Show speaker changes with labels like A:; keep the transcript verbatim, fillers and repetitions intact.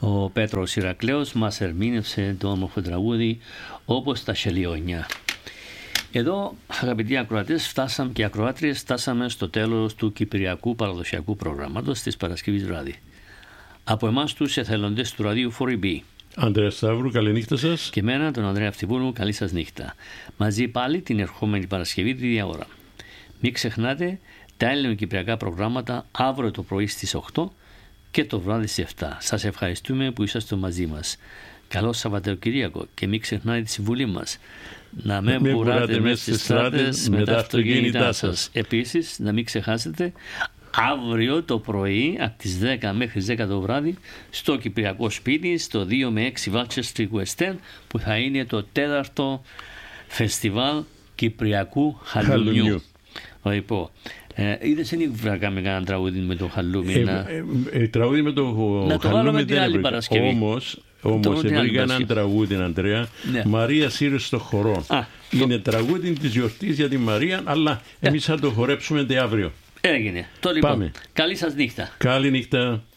A: Ο Πέτρος Ηρακλέος μας ερμήνευσε το όμορφο τραγούδι «Όπως τα χελιόνια». Εδώ, αγαπητοί ακροατές φτάσαμε, και ακροάτριες, φτάσαμε στο τέλος του Κυπριακού παραδοσιακού προγράμματος της Παρασκευής βράδυ. Από εμάς τους εθελοντές του ραδίου φορ ι μπι.
B: Ανδρέα Σταύρου, καλή νύχτα σας.
A: Και εμένα, τον Ανδρέα Φτιβούνου, καλή σας νύχτα. Μαζί πάλι την ερχόμενη Παρασκευή τη ίδια ώρα. Μην ξεχνάτε τα ελληνοκυπριακά προγράμματα αύριο το πρωί στις οκτώ και το βράδυ στις εφτά. Σας ευχαριστούμε που είσαστε μαζί μας. Καλό Σαββατοκύριακο και μην ξεχνάτε τη συμβουλή μας. Να μην βουράτε μέσα στις στράτες με τα αυτοκίνητά σας. Επίσης, να μην ξεχάσετε αύριο το πρωί από τις δέκα μέχρι τις δέκα το βράδυ στο Κυπριακό Σπίτι, στο δύο με έξι Βάλτσερ Street West End, που θα είναι το τέταρτο φεστιβάλ Κυπριακού Χαλουμιού. Λοιπόν, ε, είδες είναι να κάνουμε κανένα τραγούδι με το χαλούμι.
B: Ε,
A: να...
B: ε, ε, τραγούδι με το
A: να το βάλουμε την άλλη Παρασκευή.
B: Όμως, όμως βρήκα έναν τραγούδι, Ανδρέα, ναι. Μαρία Σύρους στο χορό. Α, είναι το... τραγούδι της γιορτής για τη Μαρία, αλλά εμείς θα το χορέψουμε αύριο.
A: Έγινε. Το λοιπόν. Πάμε. Καλή σας νύχτα.
B: Καλή νύχτα.